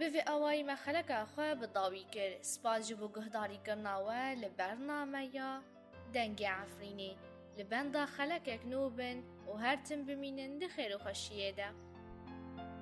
بفي أواي ما خلق أخوة بضاوي كر سباس جبو قهداري كرناوة لبرنامج دنجي عفريني لبندا خلقك نوبن وهرتم بمينن دخير وخشيدا.